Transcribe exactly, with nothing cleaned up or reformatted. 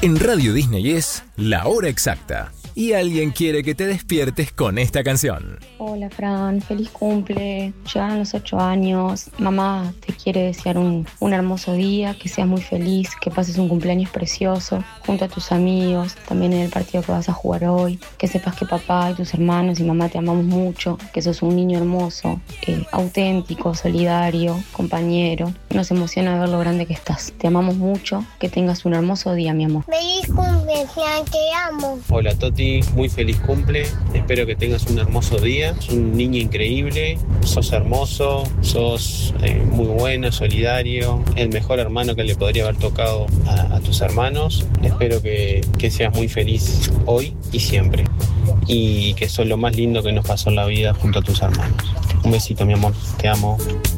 En Radio Disney es La Hora Exacta. Y alguien quiere que te despiertes con esta canción. Hola Fran, feliz cumple. Llegaron los ocho años. Mamá te quiere desear un, un hermoso día, que seas muy feliz, que pases un cumpleaños precioso junto a tus amigos, también en el partido que vas a jugar hoy. Que sepas que papá y tus hermanos y mamá te amamos mucho, que sos un niño hermoso, eh, auténtico, solidario, compañero. Nos emociona ver lo grande que estás. Te amamos mucho, que tengas un hermoso día, mi amor. Feliz cumple, Fran, te amo. Hola Toti. Muy feliz cumple, espero que tengas un hermoso día. Sos un niño increíble, sos hermoso, sos eh, muy bueno, solidario, el mejor hermano que le podría haber tocado a, a tus hermanos. Espero que, que seas muy feliz hoy y siempre, y que sos lo más lindo que nos pasó en la vida junto a tus hermanos. Un besito, mi amor, te amo.